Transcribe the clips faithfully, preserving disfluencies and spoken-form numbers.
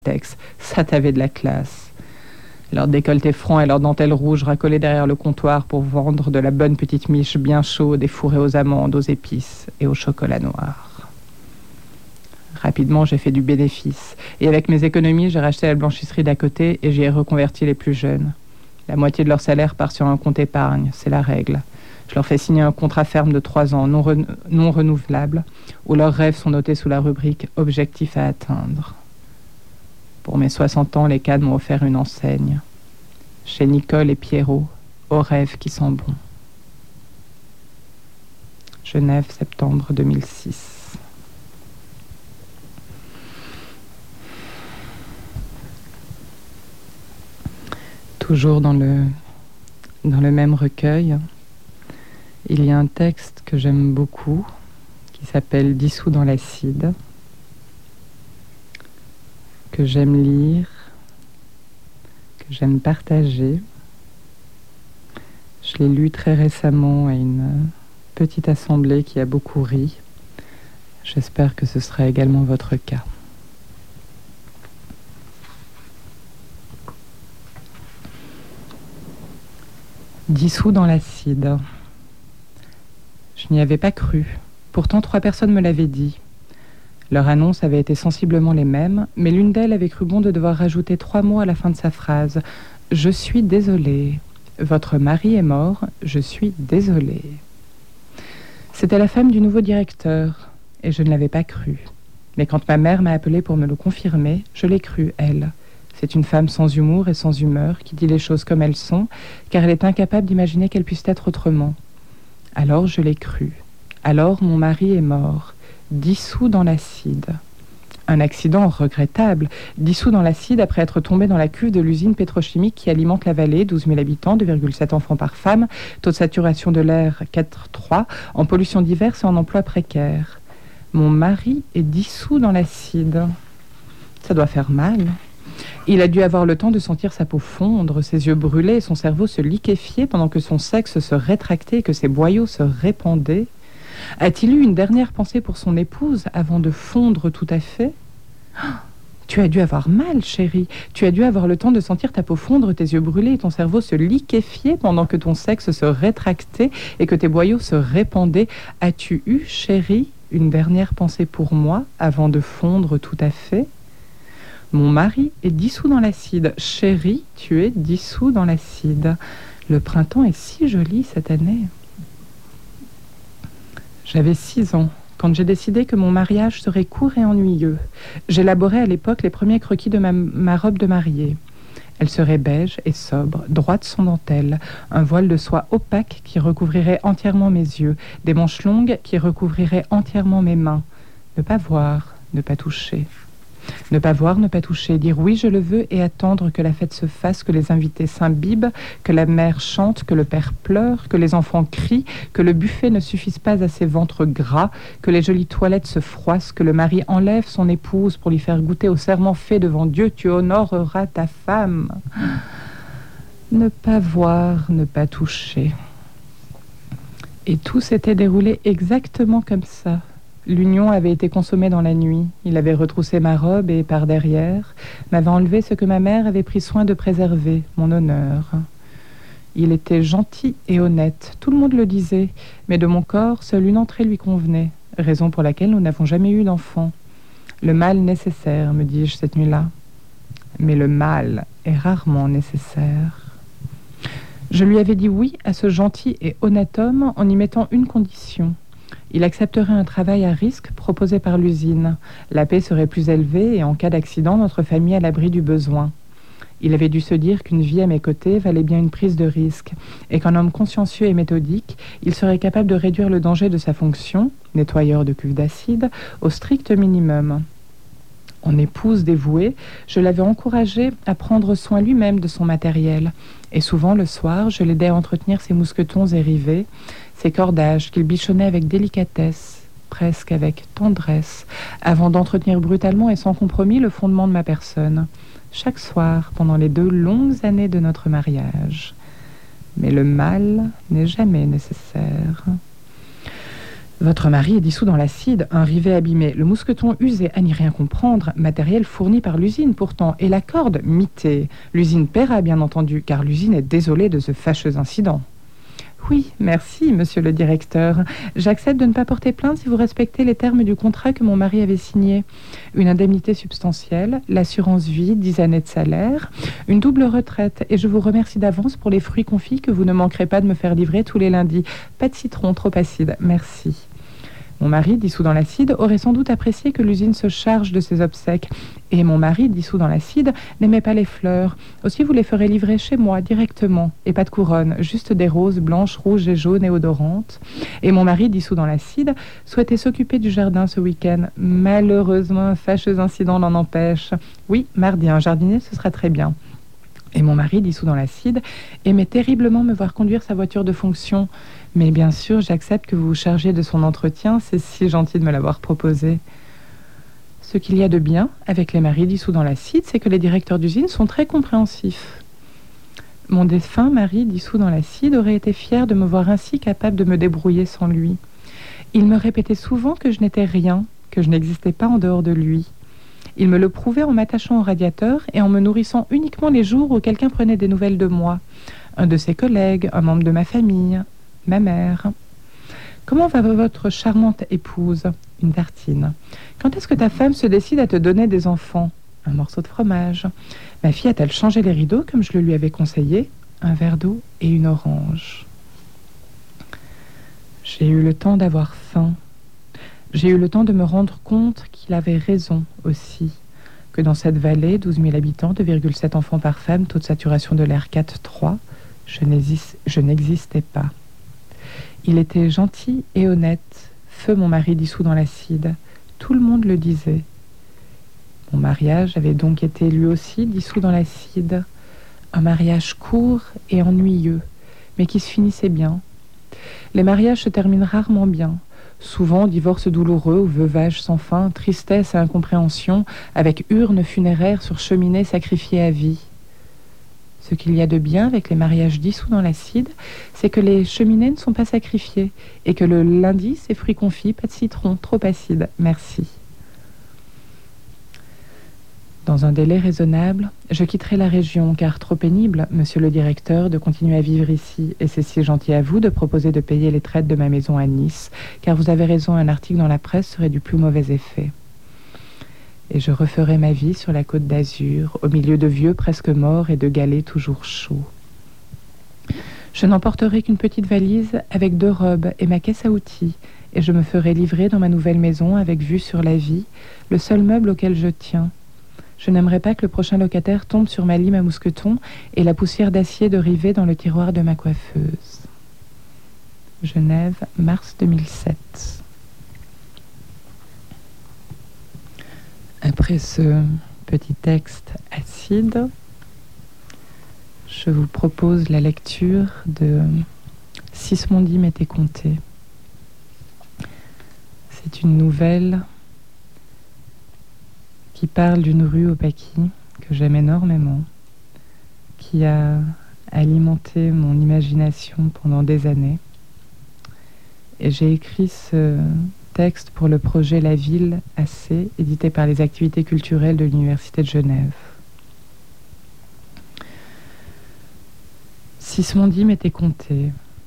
latex. Ça t'avait de la classe. Leur décolleté franc et leurs dentelles rouges racolées derrière le comptoir pour vendre de la bonne petite miche bien chaude et fourrée aux amandes, aux épices et au chocolat noir. Rapidement, j'ai fait du bénéfice. Et avec mes économies, j'ai racheté la blanchisserie d'à côté et j'y ai reconverti les plus jeunes. La moitié de leur salaire part sur un compte épargne, c'est la règle. Je leur fais signer un contrat ferme de trois ans, non, ren- non renouvelable, où leurs rêves sont notés sous la rubrique « Objectif à atteindre ». Pour mes soixante ans, les cadres m'ont offert une enseigne. Chez Nicole et Pierrot, aux rêves qui sont bons. Genève, septembre deux mille six. Toujours dans le, dans le même recueil, il y a un texte que j'aime beaucoup, qui s'appelle « Dissous dans l'acide », que j'aime lire, que j'aime partager. Je l'ai lu très récemment à une petite assemblée qui a beaucoup ri. J'espère que ce sera également votre cas. Dissous dans l'acide. Je n'y avais pas cru. Pourtant, trois personnes me l'avaient dit. Leur annonce avait été sensiblement les mêmes, mais l'une d'elles avait cru bon de devoir rajouter trois mots à la fin de sa phrase. « Je suis désolée. Votre mari est mort. Je suis désolée. » C'était la femme du nouveau directeur, et je ne l'avais pas cru. Mais quand ma mère m'a appelée pour me le confirmer, je l'ai cru, elle. C'est une femme sans humour et sans humeur, qui dit les choses comme elles sont, car elle est incapable d'imaginer qu'elles puissent être autrement. Alors je l'ai cru. Alors mon mari est mort. Dissous dans l'acide. Un accident regrettable, dissous dans l'acide après être tombé dans la cuve de l'usine pétrochimique qui alimente la vallée, douze mille habitants, deux virgule sept enfants par femme, taux de saturation de l'air quatre virgule trois, en pollution diverse et en emploi précaire. Mon mari est dissous dans l'acide. Ça doit faire mal. Il a dû avoir le temps de sentir sa peau fondre, ses yeux brûler et son cerveau se liquéfier pendant que son sexe se rétractait et que ses boyaux se répandaient. A-t-il eu une dernière pensée pour son épouse avant de fondre tout à fait ? Oh, tu as dû avoir mal, chérie. Tu as dû avoir le temps de sentir ta peau fondre, tes yeux brûler et ton cerveau se liquéfier pendant que ton sexe se rétractait et que tes boyaux se répandaient. As-tu eu, chérie, une dernière pensée pour moi avant de fondre tout à fait ? Mon mari est dissous dans l'acide. Chérie, tu es dissous dans l'acide. Le printemps est si joli cette année. J'avais six ans quand j'ai décidé que mon mariage serait court et ennuyeux. J'élaborais à l'époque les premiers croquis de ma, ma robe de mariée. Elle serait beige et sobre, droite sans dentelle, un voile de soie opaque qui recouvrirait entièrement mes yeux, des manches longues qui recouvriraient entièrement mes mains. Ne pas voir, ne pas toucher. Ne pas voir, ne pas toucher, dire oui je le veux et attendre que la fête se fasse, que les invités s'imbibent, que la mère chante, que le père pleure, que les enfants crient, que le buffet ne suffise pas à ses ventres gras, que les jolies toilettes se froissent, que le mari enlève son épouse pour lui faire goûter au serment fait devant Dieu, tu honoreras ta femme. Ne pas voir, ne pas toucher. Et tout s'était déroulé exactement comme ça. L'union avait été consommée dans la nuit. Il avait retroussé ma robe et, par derrière, m'avait enlevé ce que ma mère avait pris soin de préserver, mon honneur. Il était gentil et honnête, tout le monde le disait, mais de mon corps, seule une entrée lui convenait, raison pour laquelle nous n'avons jamais eu d'enfant. Le mal nécessaire, me dis-je cette nuit-là. Mais le mal est rarement nécessaire. Je lui avais dit oui à ce gentil et honnête homme en y mettant une condition. Il accepterait un travail à risque proposé par l'usine. La paie serait plus élevée et en cas d'accident, notre famille à l'abri du besoin. Il avait dû se dire qu'une vie à mes côtés valait bien une prise de risque et qu'un homme consciencieux et méthodique, il serait capable de réduire le danger de sa fonction, nettoyeur de cuves d'acide, au strict minimum. En épouse dévouée, je l'avais encouragé à prendre soin lui-même de son matériel. Et souvent, le soir, je l'aidais à entretenir ses mousquetons et rivets, ses cordages qu'il bichonnait avec délicatesse, presque avec tendresse, avant d'entretenir brutalement et sans compromis le fondement de ma personne, chaque soir pendant les deux longues années de notre mariage. Mais le mal n'est jamais nécessaire. Votre mari est dissous dans l'acide, un rivet abîmé, le mousqueton usé à n'y rien comprendre, matériel fourni par l'usine pourtant, et la corde mitée. L'usine paiera bien entendu, car l'usine est désolée de ce fâcheux incident. Oui, merci, monsieur le directeur. J'accepte de ne pas porter plainte si vous respectez les termes du contrat que mon mari avait signé. Une indemnité substantielle, l'assurance vie, dix années de salaire, une double retraite. Et je vous remercie d'avance pour les fruits confits que vous ne manquerez pas de me faire livrer tous les lundis. Pas de citron trop acide, merci. Mon mari, dissous dans l'acide, aurait sans doute apprécié que l'usine se charge de ses obsèques. Et mon mari, dissous dans l'acide, n'aimait pas les fleurs. Aussi, vous les ferez livrer chez moi, directement. Et pas de couronne, juste des roses blanches, rouges et jaunes et odorantes. Et mon mari, dissous dans l'acide, souhaitait s'occuper du jardin ce week-end. Malheureusement, un fâcheux incident l'en empêche. Oui, mardi, un jardinier, ce sera très bien. Et mon mari, dissous dans l'acide, aimait terriblement me voir conduire sa voiture de fonction. Mais bien sûr, j'accepte que vous vous chargiez de son entretien, c'est si gentil de me l'avoir proposé. Ce qu'il y a de bien avec les maris dissous dans l'acide, c'est que les directeurs d'usine sont très compréhensifs. Mon défunt mari dissous dans l'acide aurait été fier de me voir ainsi capable de me débrouiller sans lui. Il me répétait souvent que je n'étais rien, que je n'existais pas en dehors de lui. Il me le prouvait en m'attachant au radiateur et en me nourrissant uniquement les jours où quelqu'un prenait des nouvelles de moi. Un de ses collègues, un membre de ma famille, ma mère. Comment va votre charmante épouse? Une tartine. Quand est-ce que ta femme se décide à te donner des enfants? Un morceau de fromage. Ma fille a-t-elle changé les rideaux comme je le lui avais conseillé? Un verre d'eau et une orange. J'ai eu le temps d'avoir faim. J'ai eu le temps de me rendre compte qu'il avait raison aussi, que dans cette vallée, douze mille habitants, deux virgule sept enfants par femme, taux de saturation de l'air quatre virgule trois, je n'exis- je n'existais pas. Il était gentil et honnête, feu mon mari dissous dans l'acide. Tout le monde le disait. Mon mariage avait donc été lui aussi dissous dans l'acide. Un mariage court et ennuyeux, mais qui se finissait bien. Les mariages se terminent rarement bien. Souvent, divorce douloureux ou veuvage sans fin, tristesse et incompréhension, avec urne funéraire sur cheminée sacrifiée à vie. Ce qu'il y a de bien avec les mariages dissous dans l'acide, c'est que les cheminées ne sont pas sacrifiées et que le lundi, c'est fruits confits, pas de citron, trop acide, merci. Dans un délai raisonnable, je quitterai la région, car trop pénible, monsieur le directeur, de continuer à vivre ici, et c'est si gentil à vous de proposer de payer les traites de ma maison à Nice, car vous avez raison, un article dans la presse serait du plus mauvais effet. Et je referai ma vie sur la côte d'Azur, au milieu de vieux presque morts et de galets toujours chauds. Je n'emporterai qu'une petite valise avec deux robes et ma caisse à outils, et je me ferai livrer dans ma nouvelle maison avec vue sur la vie, le seul meuble auquel je tiens. Je n'aimerais pas que le prochain locataire tombe sur ma lime à mousqueton et la poussière d'acier de rivet dans le tiroir de ma coiffeuse. Genève, mars deux mille sept. Après ce petit texte acide, je vous propose la lecture de Sismondi m'était conté. C'est une nouvelle qui parle d'une rue au Paquis que j'aime énormément, qui a alimenté mon imagination pendant des années. Et j'ai écrit ce texte pour le projet La Ville A C, édité par les activités culturelles de l'Université de Genève. Sismondi m'était compté.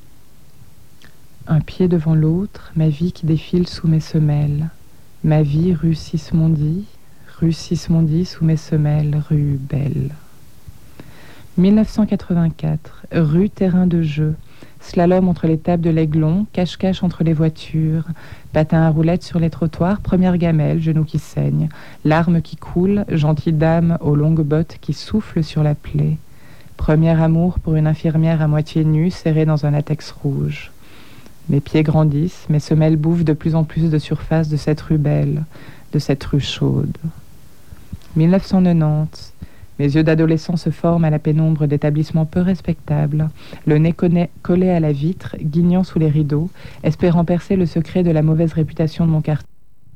Un pied devant l'autre, ma vie qui défile sous mes semelles. Ma vie, rue Sismondi, rue Sismondi sous mes semelles, rue Belle. mille neuf cent quatre-vingt-quatre, rue Terrain de Jeu. Slalom entre les tables de l'Aiglon, cache-cache entre les voitures, patin à roulettes sur les trottoirs, première gamelle, genou qui saigne, larmes qui coulent, gentille dame aux longues bottes qui soufflent sur la plaie. Premier amour pour une infirmière à moitié nue, serrée dans un latex rouge. Mes pieds grandissent, mes semelles bouffent de plus en plus de surface de cette rue belle, de cette rue chaude. mille neuf cent quatre-vingt-dix. Mes yeux d'adolescent se forment à la pénombre d'établissements peu respectables, le nez collé à la vitre, guignant sous les rideaux, espérant percer le secret de la mauvaise réputation de mon quartier.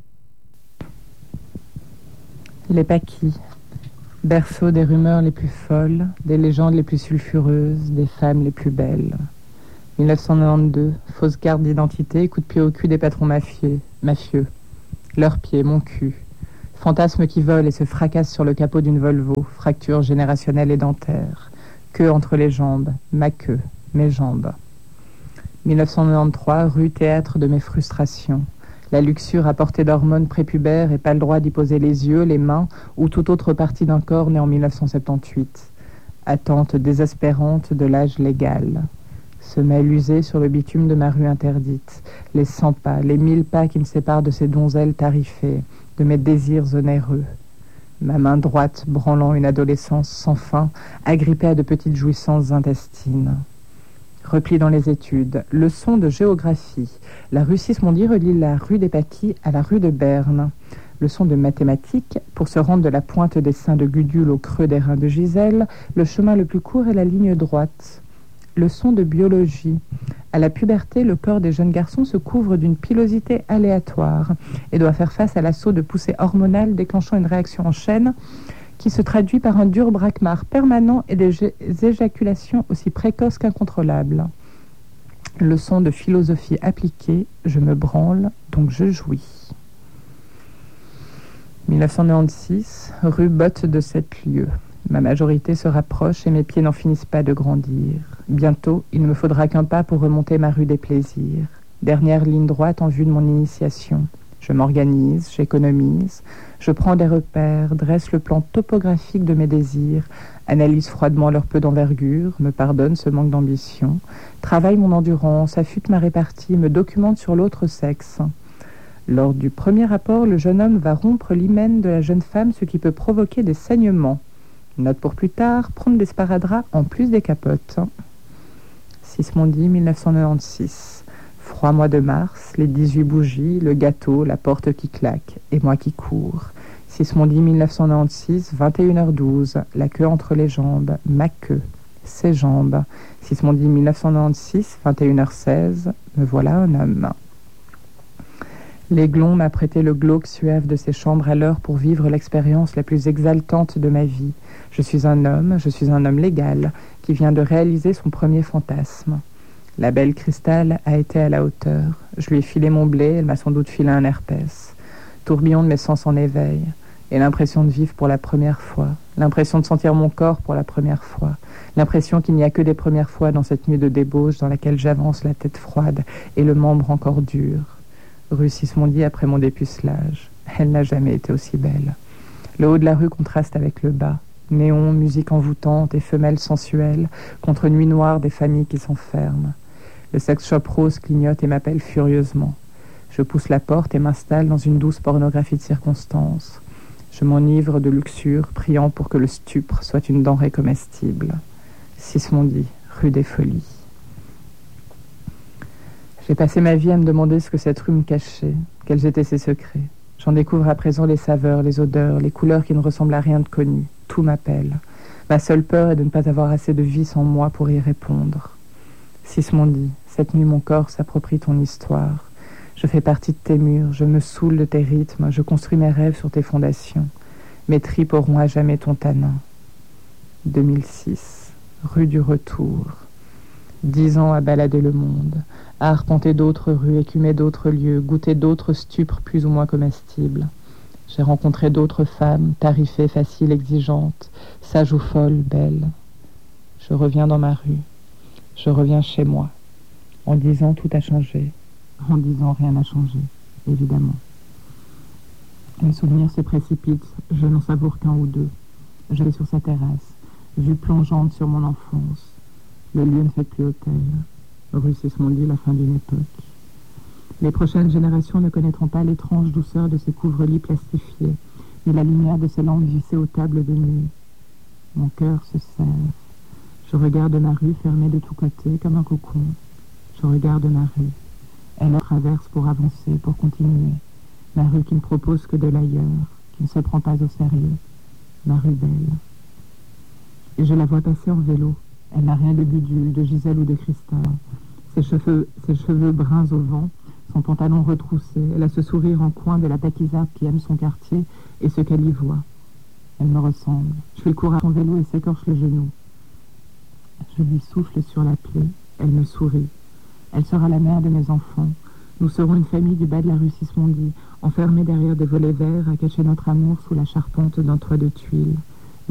Les Paquis, berceau des rumeurs les plus folles, des légendes les plus sulfureuses, des femmes les plus belles. mille neuf cent quatre-vingt-douze, fausse carte d'identité, coup de pied au cul des patrons mafieux. mafieux. Leurs pieds, mon cul. Fantasme qui vole et se fracasse sur le capot d'une Volvo, fracture générationnelle et dentaire. Queue entre les jambes, ma queue, mes jambes. mille neuf cent quatre-vingt-treize, rue théâtre de mes frustrations. La luxure à portée d'hormones prépubères et pas le droit d'y poser les yeux, les mains ou toute autre partie d'un corps né en mille neuf cent soixante-dix-huit. Attente désespérante de l'âge légal. Semelle usée sur le bitume de ma rue interdite. Les cent pas, les mille pas qui me séparent de ces donzelles tarifées, de mes désirs onéreux. Ma main droite branlant une adolescence sans fin, agrippée à de petites jouissances intestines. Repli dans les études. Leçon de géographie. La rue Sismondi relie la rue des Paquis à la rue de Berne. Leçon de mathématiques. Pour se rendre de la pointe des seins de Gudule au creux des reins de Gisèle, le chemin le plus court est la ligne droite. Leçon de biologie. À la puberté, le corps des jeunes garçons se couvre d'une pilosité aléatoire et doit faire face à l'assaut de poussées hormonales déclenchant une réaction en chaîne qui se traduit par un dur braquemar permanent et des éjaculations aussi précoces qu'incontrôlables. Leçon de philosophie appliquée. Je me branle, donc je jouis. mille neuf cent quatre-vingt-seize, rue Botte de sept lieues. Ma majorité se rapproche et mes pieds n'en finissent pas de grandir. Bientôt, il ne me faudra qu'un pas pour remonter ma rue des plaisirs. Dernière ligne droite en vue de mon initiation. Je m'organise, j'économise, je prends des repères, dresse le plan topographique de mes désirs, analyse froidement leur peu d'envergure, me pardonne ce manque d'ambition, travaille mon endurance, affûte ma répartie, me documente sur l'autre sexe. Lors du premier rapport, le jeune homme va rompre l'hymen de la jeune femme, ce qui peut provoquer des saignements. Note pour plus tard, prendre des sparadraps en plus des capotes. Sismondi, mille neuf cent quatre-vingt-seize. Froid mois de mars, les dix-huit bougies, le gâteau, la porte qui claque, et moi qui cours. Sismondi, mille neuf cent quatre-vingt-seize, vingt et une heures douze, la queue entre les jambes, ma queue, ses jambes. Sismondi, mille neuf cent quatre-vingt-seize, vingt et une heures seize, me voilà un homme. L'aiglon m'a prêté le glauque suave de ses chambres à l'heure pour vivre l'expérience la plus exaltante de ma vie. Je suis un homme, je suis un homme légal, qui vient de réaliser son premier fantasme. La belle Cristal a été à la hauteur. Je lui ai filé mon blé, elle m'a sans doute filé un herpès. Tourbillon de mes sens en éveil, et l'impression de vivre pour la première fois, l'impression de sentir mon corps pour la première fois, l'impression qu'il n'y a que des premières fois dans cette nuit de débauche dans laquelle j'avance la tête froide et le membre encore dur. Rue Sismondi après mon dépucelage. Elle n'a jamais été aussi belle. Le haut de la rue contraste avec le bas. Néon, musique envoûtante et femelles sensuelles contre nuit noire des familles qui s'enferment. Le sex shop rose clignote et m'appelle furieusement. Je pousse la porte et m'installe dans une douce pornographie de circonstance. Je m'enivre de luxure, priant pour que le stupre soit une denrée comestible. Sismondi, rue des Folies. J'ai passé ma vie à me demander ce que cette rue me cachait, quels étaient ses secrets. J'en découvre à présent les saveurs, les odeurs, les couleurs qui ne ressemblent à rien de connu. Tout m'appelle. Ma seule peur est de ne pas avoir assez de vie sans moi pour y répondre. Sismondi, cette nuit mon corps s'approprie ton histoire. Je fais partie de tes murs, je me saoule de tes rythmes, je construis mes rêves sur tes fondations. Mes tripes auront à jamais ton tanin. deux mille six, rue du Retour. Dix ans à balader le monde, à arpenter d'autres rues, écumer d'autres lieux, goûter d'autres stupres plus ou moins comestibles. J'ai rencontré d'autres femmes, tarifées, faciles, exigeantes, sages ou folles, belles. Je reviens dans ma rue, je reviens chez moi. En dix ans, tout a changé. En dix ans, rien n'a changé, évidemment. Les souvenirs se précipitent, je n'en savoure qu'un ou deux. Je vais sur sa terrasse, vue plongeante sur mon enfance. Le lieu ne fait plus hôtel. Rue Sismondi, la fin d'une époque. Les prochaines générations ne connaîtront pas l'étrange douceur de ces couvre-lits plastifiés, ni la lumière de ces lampes vissées aux tables de nuit. Mon cœur se serre. Je regarde ma rue fermée de tous côtés comme un cocon. Je regarde ma rue. Elle la traverse pour avancer, pour continuer. Ma rue qui ne propose que de l'ailleurs, qui ne se prend pas au sérieux. Ma rue belle. Et je la vois passer en vélo. Elle n'a rien de Gudule, de Gisèle ou de Cristal. Ses cheveux, ses cheveux bruns au vent, son pantalon retroussé, elle a ce sourire en coin de la paquisarde qui aime son quartier et ce qu'elle y voit. Elle me ressemble. Je fais le cours à son vélo et s'écorche le genou. Je lui souffle sur la plaie. Elle me sourit. Elle sera la mère de mes enfants. Nous serons une famille du bas de la rue Sismondi, enfermés derrière des volets verts à cacher notre amour sous la charpente d'un toit de tuiles.